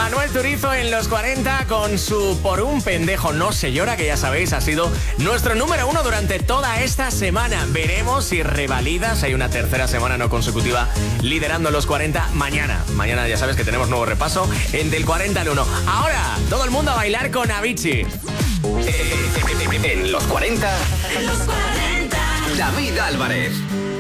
Manuel Turizo en los 40 con su Por un pendejo no se llora, que ya sabéis ha sido nuestro número 1 durante toda esta semana. Veremos si revalida, si hay una tercera semana no consecutiva liderando los 40 mañana. Mañana ya sabes que tenemos nuevo repaso en del 40 al 1. Ahora, todo el mundo a bailar con Avicii. En los 40, En los 40, David Álvarez.